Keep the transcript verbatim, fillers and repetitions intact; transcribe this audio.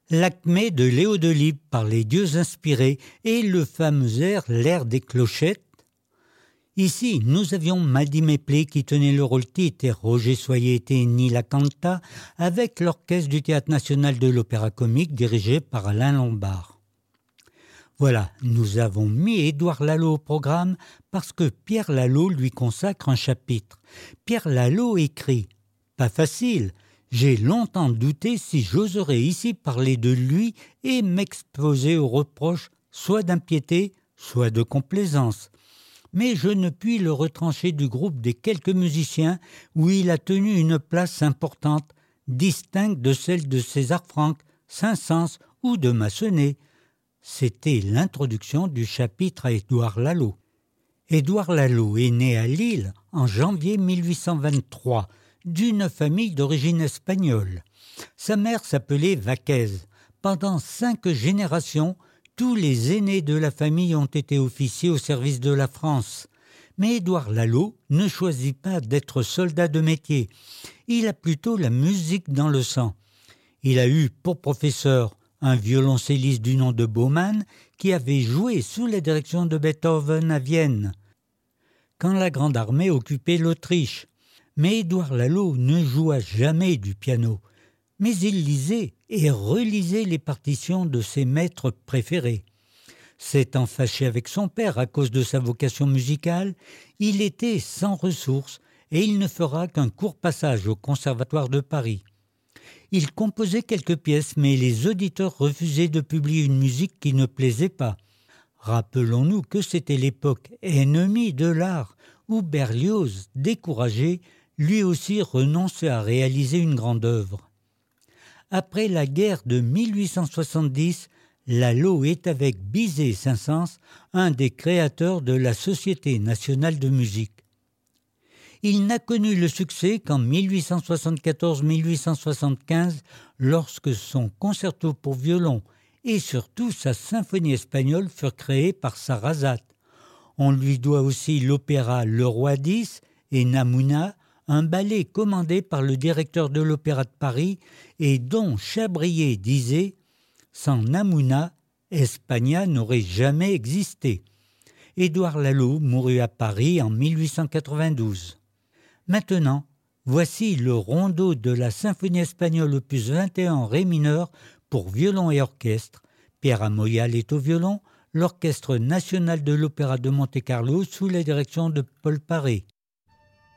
L'acmé de Léo Delibes par les dieux inspirés et le fameux air L'air des clochettes. Ici, nous avions Mady Mapley qui tenait le rôle titre et Roger Soyer était Nila Canta avec l'orchestre du Théâtre National de l'Opéra Comique dirigé par Alain Lombard. Voilà, nous avons mis Édouard Lalo au programme parce que Pierre Lalo lui consacre un chapitre. Pierre Lalo écrit « Pas facile, j'ai longtemps douté si j'oserais ici parler de lui et m'exposer aux reproches soit d'impiété, soit de complaisance. Mais je ne puis le retrancher du groupe des quelques musiciens où il a tenu une place importante, distincte de celle de César Franck, Saint-Saëns ou de Massenet. » C'était l'introduction du chapitre à Édouard Lalo. Édouard Lalo est né à Lille en janvier mille huit cent vingt-trois, d'une famille d'origine espagnole. Sa mère s'appelait Vaquez. Pendant cinq générations, tous les aînés de la famille ont été officiers au service de la France. Mais Édouard Lalo ne choisit pas d'être soldat de métier. Il a plutôt la musique dans le sang. Il a eu pour professeur un violoncelliste du nom de Baumann qui avait joué sous la direction de Beethoven à Vienne, quand la Grande Armée occupait l'Autriche. Mais Édouard Lalo ne joua jamais du piano, mais il lisait et relisait les partitions de ses maîtres préférés. S'étant fâché avec son père à cause de sa vocation musicale, il était sans ressources et il ne fera qu'un court passage au Conservatoire de Paris. Il composait quelques pièces, mais les auditeurs refusaient de publier une musique qui ne plaisait pas. Rappelons-nous que c'était l'époque ennemie de l'art, où Berlioz, découragé, lui aussi renonçait à réaliser une grande œuvre. Après la guerre de mille huit cent soixante-dix, Lalo est avec Bizet et Saint-Saëns un des créateurs de la Société nationale de musique. Il n'a connu le succès qu'en mille huit cent soixante-quatorze mille huit cent soixante-quinze, lorsque son concerto pour violon et surtout sa symphonie espagnole furent créés par Sarrazat. On lui doit aussi l'opéra Le Roi dix et Namouna, un ballet commandé par le directeur de l'Opéra de Paris et dont Chabrier disait « Sans Namouna, Espagne n'aurait jamais existé ». Édouard Lalo mourut à Paris en mille huit cent quatre-vingt-douze. Maintenant, voici le rondo de la symphonie espagnole opus vingt et un en ré mineur pour violon et orchestre. Pierre Amoyal est au violon, l'Orchestre national de l'Opéra de Monte-Carlo sous la direction de Paul Paré.